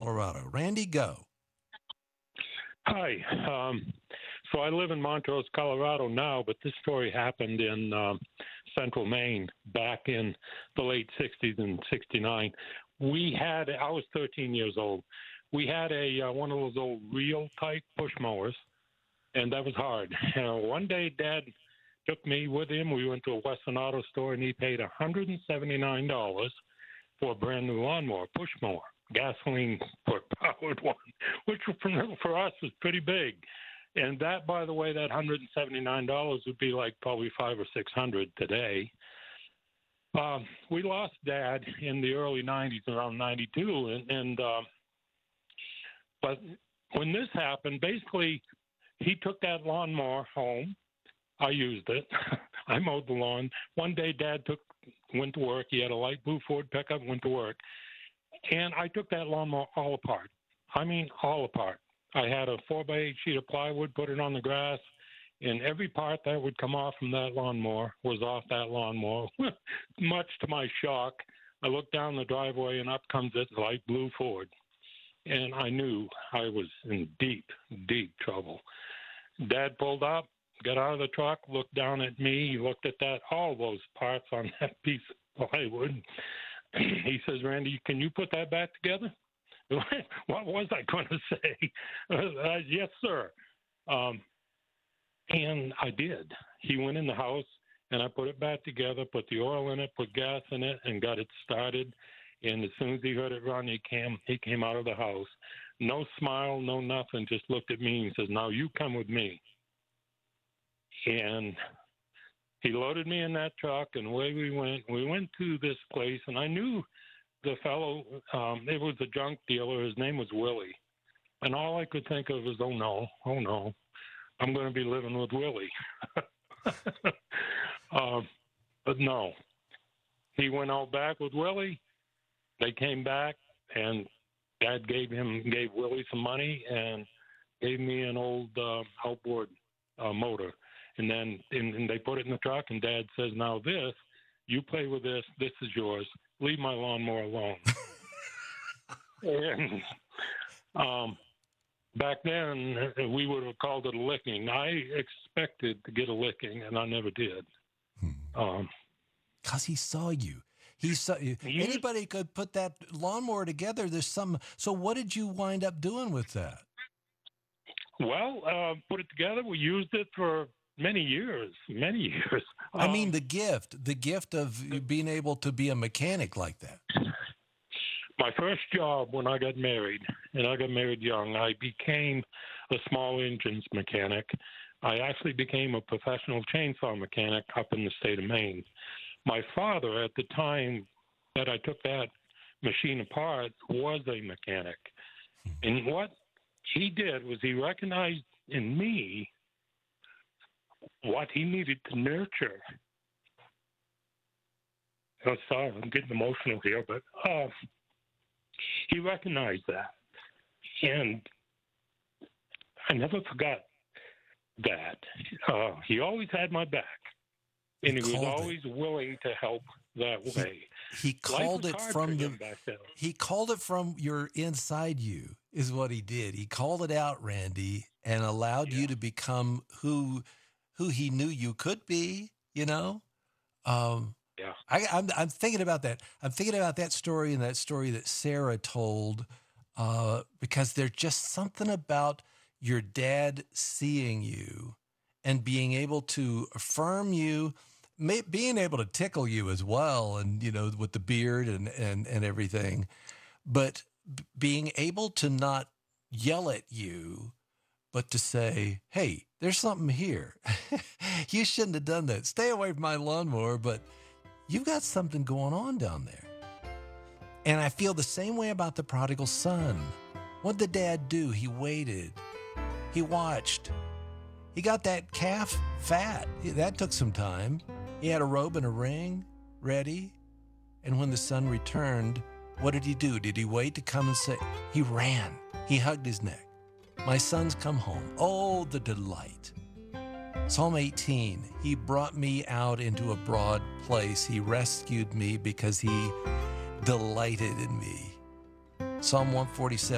Colorado. Randy, go. Hi. So I live in Montrose, Colorado now, but this story happened in central Maine back in the late 60s and 69. I was 13 years old. We had one of those old reel type push mowers, and that was hard. One day, Dad took me with him. We went to a Western Auto store, and he paid $179 for a brand new lawnmower, push mower, gasoline powered one, which for us was pretty big. And that, by the way, that $179 would be like probably $500 or $600 today. We lost Dad in the early 90s, around 92, but when this happened, basically he took that lawnmower home. I used it. I mowed the lawn. One day, Dad went to work. He had a light blue Ford pickup, went to work. And I took that lawnmower all apart. I mean, all apart. I had a 4x8 sheet of plywood, put it on the grass, and every part that would come off from that lawnmower was off that lawnmower. Much to my shock, I looked down the driveway, and up comes this light blue Ford. And I knew I was in deep, deep trouble. Dad pulled up, got out of the truck, looked down at me, looked at all those parts on that piece of plywood. He says, Randy, can you put that back together? What was I going to say? Yes, sir. And I did. He went in the house, and I put it back together, put the oil in it, put gas in it, and got it started. And as soon as he heard it run, he came out of the house. No smile, no nothing, just looked at me and says, now you come with me. And he loaded me in that truck, and away we went. We went to this place, and I knew the fellow. It was a junk dealer. His name was Willie. And all I could think of was, oh, no, I'm going to be living with Willie. But no. He went out back with Willie. They came back, and Dad gave Willie some money and gave me an old outboard motor. And then they put it in the truck, and Dad says, now you play with this. This is yours. Leave my lawnmower alone. And back then, we would have called it a licking. I expected to get a licking, and I never did. Because he saw you. He saw you. Anybody could put that lawnmower together. So what did you wind up doing with that? Well, put it together. We used it for many years. I mean, the gift of being able to be a mechanic like that. My first job when I got married, and I got married young, I became a small engines mechanic. I actually became a professional chainsaw mechanic up in the state of Maine. My father, at the time that I took that machine apart, was a mechanic. And what he did was he recognized in me what he needed to nurture. I'm sorry, I'm getting emotional here, but he recognized that. And I never forgot that. He always had my back. And he was always willing to help that way. He called it from your inside you, is what he did. He called it out, Randy, and allowed you to become who he knew you could be, you know? I'm thinking about that. I'm thinking about that story and that story that Sarah told, because there's just something about your dad seeing you and being able to affirm you, being able to tickle you as well, and, you know, with the beard and everything, but being able to not yell at you, but to say, hey, there's something here. You shouldn't have done that. Stay away from my lawnmower, but you've got something going on down there. And I feel the same way about the prodigal son. What did Dad do? He waited. He watched. He got that calf fat. That took some time. He had a robe and a ring ready. And when the son returned, what did he do? Did he wait to come and say? He ran. He hugged his neck. My son's come home. Oh, the delight. Psalm 18, he brought me out into a broad place. He rescued me because he delighted in me. Psalm 147.